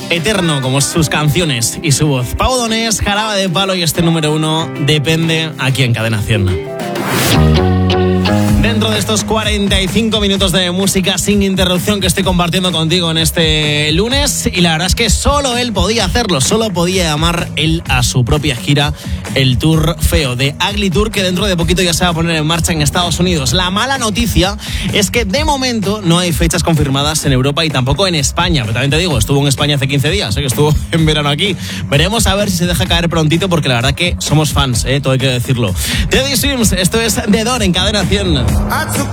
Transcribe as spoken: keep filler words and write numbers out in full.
eterno como sus canciones y su voz. Pau Donés, Jarabe de Palo y este número uno depende aquí en Cadena cien. Dentro de estos cuarenta y cinco minutos de música sin interrupción que estoy compartiendo contigo en este lunes, y la verdad es que solo él podía hacerlo, solo podía llamar él a su propia gira, el Tour Feo de Ugly Tour, que dentro de poquito ya se va a poner en marcha en Estados Unidos. La mala noticia es que de momento no hay fechas confirmadas en Europa y tampoco en España, pero también te digo, estuvo en España hace quince días, ¿eh? Que estuvo en verano aquí. Veremos a ver si se deja caer prontito, porque la verdad que somos fans, ¿eh? Todo hay que decirlo. Teddy Swims, esto es The Door en Cadena cien. I